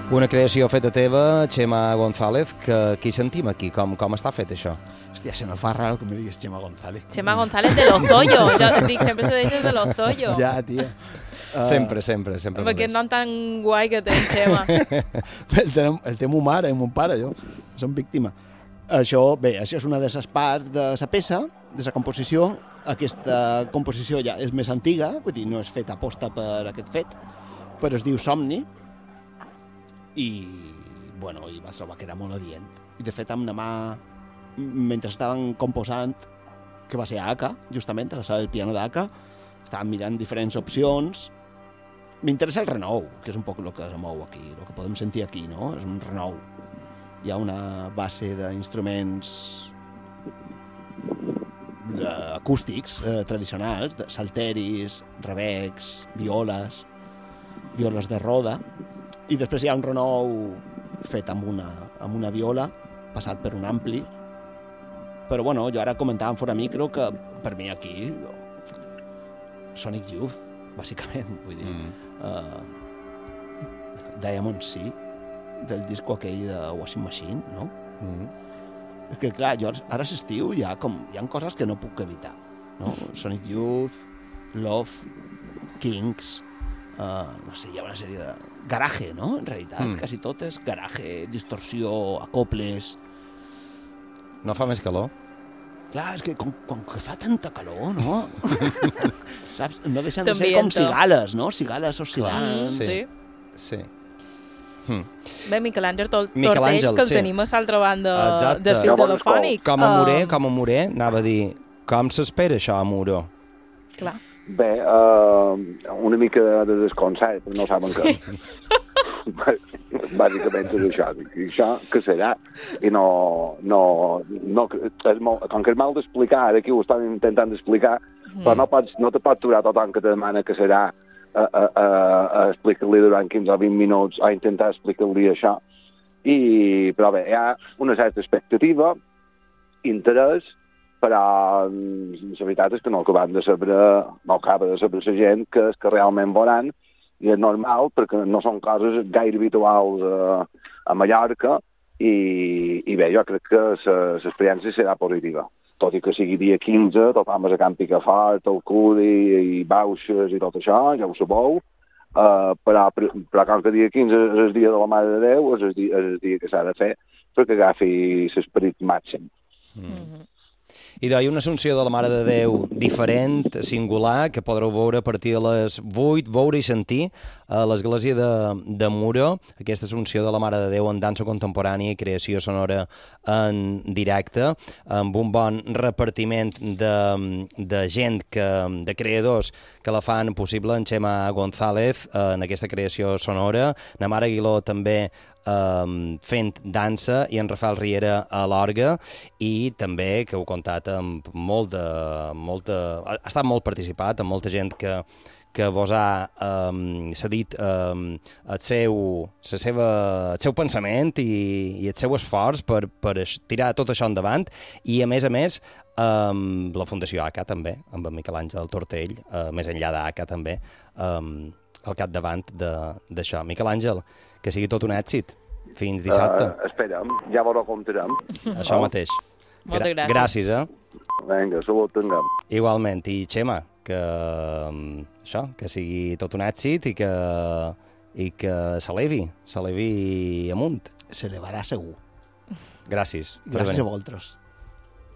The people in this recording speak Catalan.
Una creació feta teva, Chema González, que qui sentim aquí? Com està fet això? Hòstia, se me fa raro que me diguis Chema González. Chema González de Lozoyo. Jo dic, sempre se deixes de Lozoyo. Ja, tia. Sempre. Amb aquest nom tan guai que té en Chema. El té mon mare i mon pare, jo. Som víctima. Això és una de les parts de la peça, de la composició. Aquesta composició ja és més antiga, vull dir, no és feta aposta per aquest fet, però es diu Somni, i vaig trobar que era molt adient. I de fet, amb la mà, mentre estaven composant, que va ser a ACA, justament, a la sala del piano d'ACA, estaven mirant diferents opcions. M'interessa el renou, que és un poc el que es mou aquí, el que podem sentir aquí, no? És un renou. Hi ha una base d'instruments acústics tradicionals, de salteris, rebecs, violes de roda, i després hi ha un renou fet amb una viola, passat per un ampli. Però jo ara comentava fora micro que per mi aquí Sonic Youth, bàsicament, vull dir, Diamond Sea, del disco aquell de Washing Machine, no? És que, clar, jo ara a l'estiu hi ha coses que no puc evitar, no? Sonic Youth, Love, Kings, no sé, hi ha una sèrie de... Garage, no? En realitat, quasi totes. Garage, distorsió, acoples... No fa més calor? Clar, és que quan fa tanta calor, no? Saps? No deixen de ser com cigales, no? Cigales oscil·lants. Sí. Bé, Miquel Àngel Tortell, que el tenim a l'altra banda del fil telefònic. Com a Morer, anava a dir, com s'espera això a Muro? Clar. Bé, una mica de desconcert, però no saben què. Bàsicament és això. I això què serà? I com que és mal d'explicar, aquí ho estan intentant explicar, però no te pots aturar tothom que te demana que serà a explicar-li durant 15 o 20 minuts, a intentar explicar-li això. Però bé, hi ha una certa expectativa, interès, però la veritat és que no acaba de saber la gent que realment veuran, i és normal perquè no són coses gaire habituals a Mallorca, i bé, jo crec que l'experiència serà positiva. Tot i que sigui dia 15, tothom és a Can Picafort, el Cudi i Bauxes i tot això, ja ho sabeu, però com que dia 15 és el dia de la Mare de Déu, és el dia que s'ha de fer perquè agafi l'esperit màxim. I hi ha una Assumpció de la Mare de Déu diferent, singular, que podreu veure a partir de les 8, veure i sentir a l'Església de Muro, aquesta Assumpció de la Mare de Déu en dansa contemporània i creació sonora en directe, amb un bon repartiment de gent, de creadors que la fan possible, en Chema González en aquesta creació sonora, na Mara Aguiló també fent dansa, i en Rafael Riera a l'orgue, i també, que heu contat, amb ha estat molt participat, amb molta gent que vos ha cedit el seu pensament i el seu esforç per tirar tot això endavant, i a més la Fundació ACA també, amb en Miquel Àngel Tortell, més enllà d'ACA també, al capdavant d'això. Miquel Àngel, que sigui tot un èxit. Fins dissabte. Esperem, ja veurà com tirem. Això mateix. Moltes gràcies. Gràcies, Vinga, salut, tinguem. Igualment. I Chema, que sigui tot un èxit i que s'elevi amunt. S'elevarà segur. Gràcies. Gràcies a vosaltres.